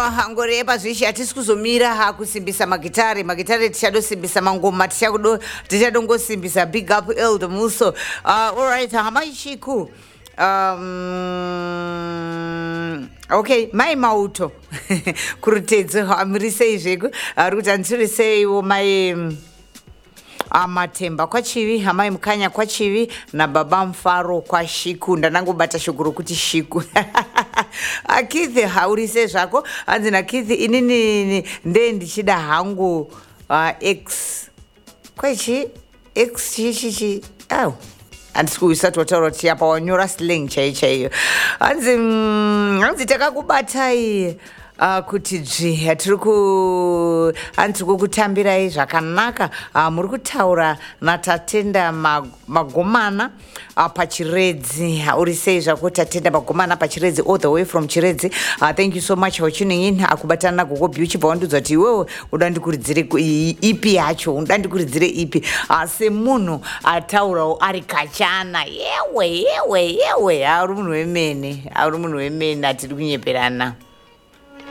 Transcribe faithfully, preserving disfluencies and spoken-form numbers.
hangore pazvishi hatisi kuzomira hakusimbisa magitari magitari tichadosimbisa mangoma tichakudo tichadongosimbisa big up Elder Muso. Uh, all right, hama ichiku um, okay, mai mauto kurutedzo hamirisei zveku ari kuti handiriseiwo mai amatemba kwachivi hamai mukanya kwachivi nababa mfaro kwa shiku ndanangobata shoko rokuti shiku akithi haurise zvako hanzi nakithi inini nde ndichida hangu uh, x kwechi x chichichi au handisi kuisati wataura kuti apa wanyora slang chai chaiyo hanzi mm, hanzi takakubatai Uh, kuti dzvi tiri ku hanzi tiri kukutambirai zvakanaka uh, muri kutaura natatenda mag, magomana uh, pachiredzi uri sei zvako tatenda magomana pachiredzi all the way from chiredzi. Uh, thank you so much for tuning in. Akubatana uh, nagogo uchibva wandudzwa kuti iwewe uda ndikuridzire ipi yacho uda ndikuridzire ipi uh, semunhu ataurawo ari kachana yewe yewe yewe ari munhu wemene ari munhu wemene hatiri kunyeperana.